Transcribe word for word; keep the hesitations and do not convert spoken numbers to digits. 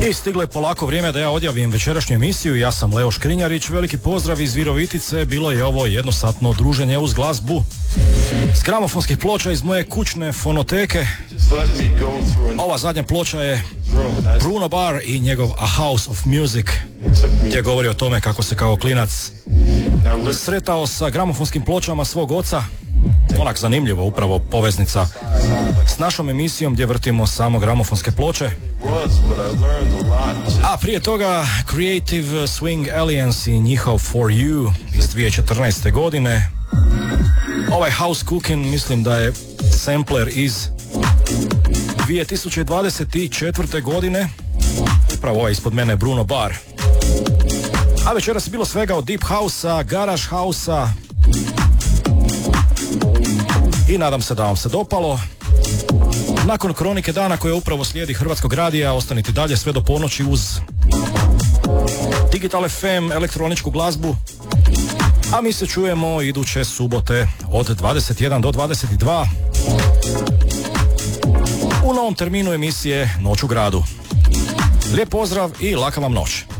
I stiglo je polako vrijeme da ja odjavim večerašnju emisiju. Ja sam Leo Škrinjarić, veliki pozdrav iz Virovitice. Bilo je ovo jednosatno druženje uz glazbu s gramofonskih ploča iz moje kućne fonoteke. Ova zadnja ploča je Bruno Bar i njegov A House of Music, gdje govori o tome kako se kao klinac sretao sa gramofonskim pločama svog oca. Onak zanimljivo, upravo poveznica s našom emisijom gdje vrtimo samo gramofonske ploče. A prije toga Creative Swing Alliance i njihov For You iz dvije tisuće četrnaeste. godine. Ovaj House Cooking mislim da je sampler iz dvije tisuće dvadeset četvrte. godine. Upravo ovaj ispod mene Bruno Bar. A večeras je bilo svega od Deep House-a, Garage House-a i nadam se da vam se dopalo. Nakon Kronike dana koja upravo slijedi Hrvatskog radija, ostanite dalje sve do ponoći uz Digital F M, elektroničku glazbu, a mi se čujemo iduće subote od dvadeset jedan do dvadeset dva u novom terminu emisije Noć u gradu. Lijep pozdrav i laka vam noć.